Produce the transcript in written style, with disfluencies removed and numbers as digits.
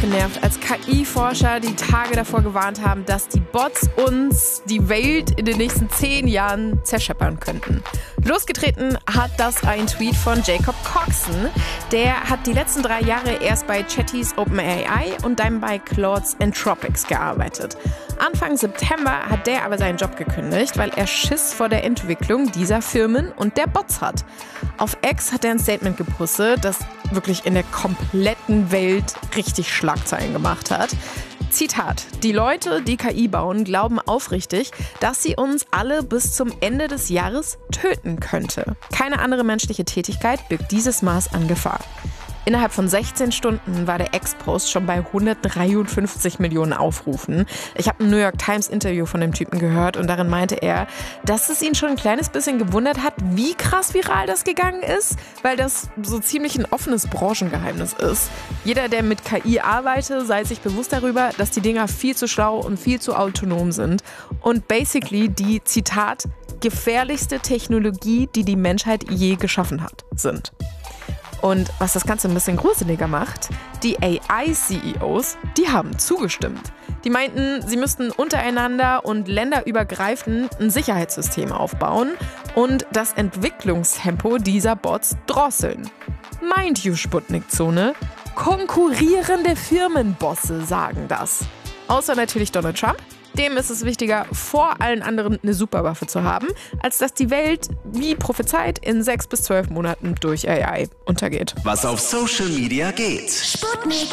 genervt, als KI-Forscher die Tage davor gewarnt haben, dass die Bots uns die Welt in den nächsten 10 Jahren zerscheppern könnten. Losgetreten hat das ein Tweet von Jacob Coxon. Der hat die letzten 3 Jahre erst bei Chatties OpenAI und dann bei Claude's Anthropics gearbeitet. Anfang September hat der aber seinen Job gekündigt, weil er Schiss vor der Entwicklung dieser Firmen und der Bots hat. Auf X hat er ein Statement gepostet, das wirklich in der kompletten Welt richtig Schlagzeilen gemacht hat. Zitat: Die Leute, die KI bauen, glauben aufrichtig, dass sie uns alle bis zum Ende des Jahres töten könnte. Keine andere menschliche Tätigkeit birgt dieses Maß an Gefahr. Innerhalb von 16 Stunden war der Ex-Post schon bei 153 Millionen Aufrufen. Ich habe ein New York Times-Interview von dem Typen gehört und darin meinte er, dass es ihn schon ein kleines bisschen gewundert hat, wie krass viral das gegangen ist, weil das so ziemlich ein offenes Branchengeheimnis ist. Jeder, der mit KI arbeitet, sei sich bewusst darüber, dass die Dinger viel zu schlau und viel zu autonom sind und basically die, Zitat, gefährlichste Technologie, die die Menschheit je geschaffen hat, sind. Und was das Ganze ein bisschen gruseliger macht, die AI-CEOs, die haben zugestimmt. Die meinten, sie müssten untereinander und länderübergreifend ein Sicherheitssystem aufbauen und das Entwicklungstempo dieser Bots drosseln. Mind you, Sputnik-Zone, konkurrierende Firmenbosse sagen das. Außer natürlich Donald Trump. Dem ist es wichtiger, vor allen anderen eine Superwaffe zu haben, als dass die Welt, wie prophezeit, in 6 bis 12 Monaten durch AI untergeht. Was auf Social Media geht. Sputnik.